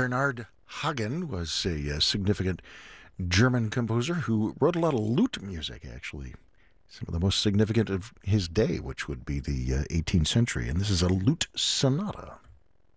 Bernard Hagen was a significant German composer who wrote a lot of lute music, actually. Some of the most significant of his day, which would be the 18th century. And this is a lute sonata.